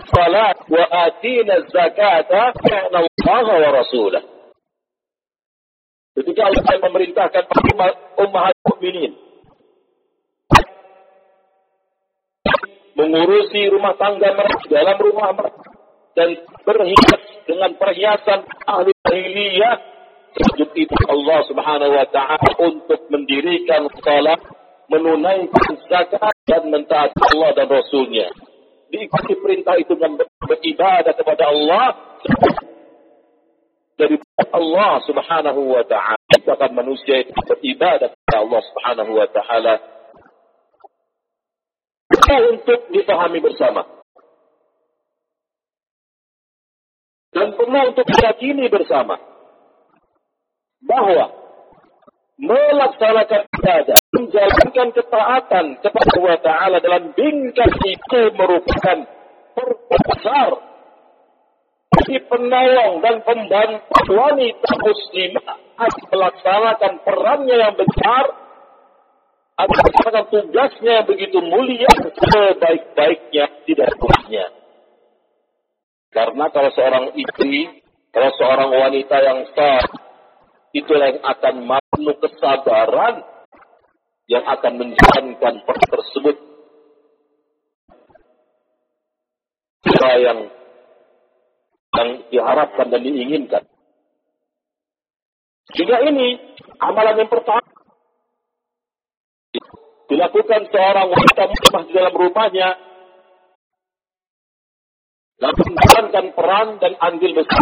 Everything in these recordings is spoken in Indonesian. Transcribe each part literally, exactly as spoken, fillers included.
salat wa atina zakata inna Allaha wa rasulah. Ketika Allah memerintahkan ummahat mukminin mengurusi rumah tangga mereka dalam rumah mereka dan berhias dengan perhiasan ahli jahiliyah, sujud itu Allah Subhanahu wa taala untuk mendirikan salat, menunaikan zakat dan mentaati Allah dan Rasulnya. Diikuti perintah itu dengan beribadah kepada Allah dari Allah Subhanahu wa taala. Bahkan manusia itu beribadah kepada Allah Subhanahu wa taala untuk dipahami bersama. Dan perlu untuk diyakini bersama bahwa melaksanakan ibadah, menjalankan ketaatan kepada Allah Ta'ala dalam bingkai itu merupakan perbesar bagi penolong dan pembantu wanita muslimah akan melaksanakan perannya yang besar, akan melaksanakan tugasnya yang begitu mulia sebaik-baiknya tidak kurangnya. Karena kalau seorang istri, kalau seorang wanita yang sah, itulah yang akan penuh kesabaran yang akan menjalankan peran tersebut. Apa yang yang diharapkan dan diinginkan. Juga ini amalan yang pertama dilakukan seorang wanita muslimah di dalam rumahnya dalam menjalankan peran dan andil besar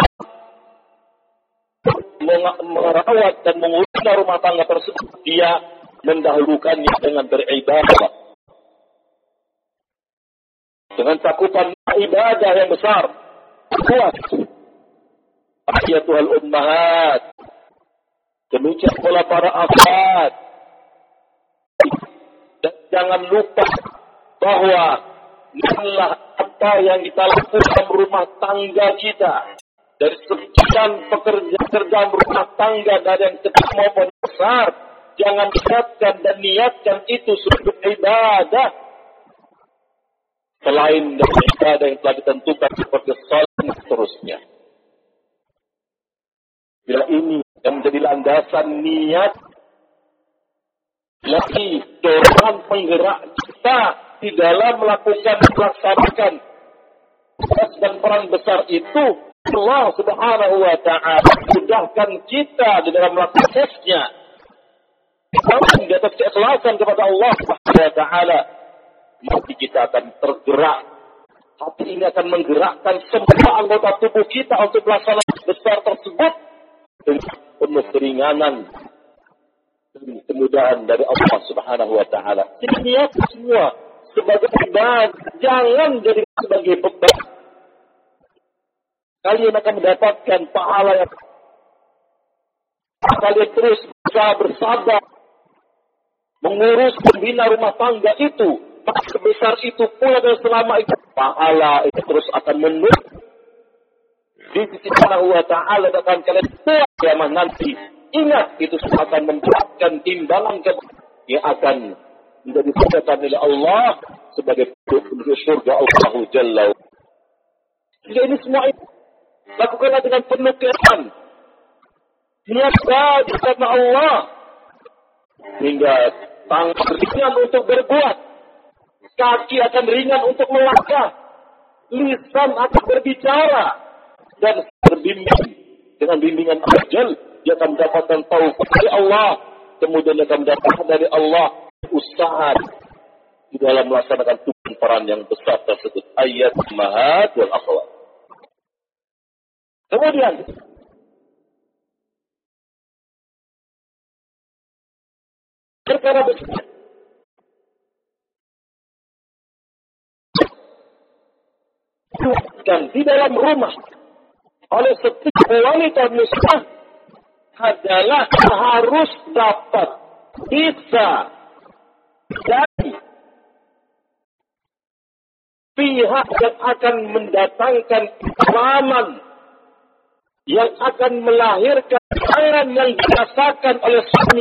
merawat dan mengurus rumah tangga tersebut. Dia mendahulukannya dengan beribadah, dengan cakupan ibadah yang besar. Kuat. Ayatul ummahat. Demikian pula para akhwat. Dan jangan lupa bahwa inilah apa yang kita lakukan rumah tangga kita. Dari sekian pekerjaan rumah tangga dari yang kecil maupun besar, jangan niatkan dan niatkan itu sebagai ibadah selain dari ibadah yang telah ditentukan seperti salat dan seterusnya. Bila ini yang menjadi landasan niat, lagi dorongan penggerak kita di dalam melakukan melaksanakan tugas dan peran besar itu, Allah Subhanahu wa taala mudahkan kita di dalam melakukannya. Namun di atas keikhlasan kepada Allah Subhanahu wa taala, maka kita akan tergerak. Hati ini akan menggerakkan semua anggota tubuh kita untuk melaksanakan besar tersebut dengan penuh keringanan dan kemudahan dari Allah Subhanahu wa taala. Niat semua sebagai ibadah, jangan jadi sebagai beban. Kalian akan mendapatkan pahala yang kalian terus berusaha bersabar mengurus membina rumah tangga itu, maka sebesar itu pula dan selama itu pahala itu terus akan menurun di sisi Allah Ta'ala akan kalian buat kiamat nanti. Ingat itu akan mendapatkan timbangan yang akan menjadi kesehatan oleh Allah sebagai penduduk surga Allah Jalla. Jadi ini semua itu lakukanlah dengan penuh keikhlasan. Niatkan karena Allah hingga tangan ringan untuk berbuat, kaki akan ringan untuk melangkah, lisan akan berbicara dan berbimbing dengan bimbingan ajal. Dia akan mendapatkan taufik dari Allah, kemudian dia akan mendapatkan dari Allah usaha di dalam melaksanakan tugas peran yang besar tersebut. Ayat mahat wal akhwat. Kemudian perkara besar dan di dalam rumah oleh setiap wanita muslimah adalah harus dapat bisa dari pihak yang akan mendatangkan keraman, yang akan melahirkan pasangan yang dirasakan oleh suami